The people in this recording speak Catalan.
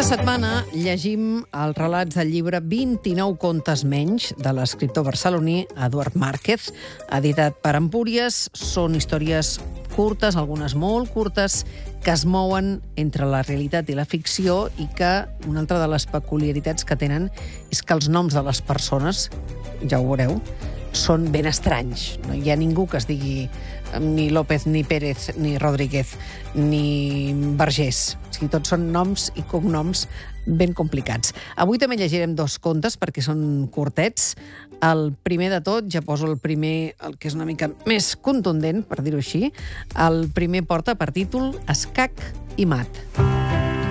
Aquesta setmana llegim els relats del llibre 29 contes menys de l'escriptor barceloní Eduard Márquez, editat per Empúries. Són històries curtes, algunes molt curtes, que es mouen entre la realitat i la ficció i que una altra de les peculiaritats que tenen és que els noms de les persones, ja ho veureu, són ben estranys. No hi ha ningú que es digui ni López, ni Pérez, ni Rodríguez, ni Vergés. O sigui, tots són noms i cognoms ben complicats. Avui també llegirem dos contes perquè són curtets. El primer de tot, ja poso el primer, el que és una mica més contundent, per dir-ho així. El primer porta per títol Escac i mat.